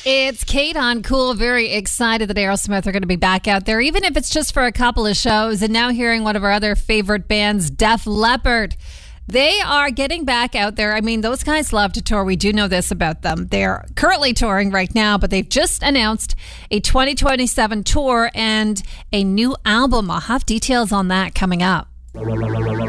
It's Kate on Cool. Very excited that Aerosmith are going to be back out there, even if it's just for a couple of shows. And now hearing one of our other favorite bands, Def Leppard. They are getting back out there. I mean, those guys love to tour. We do know this about them. They're currently touring right now, but they've just announced a 2027 tour and a new album. I'll have details on that coming up.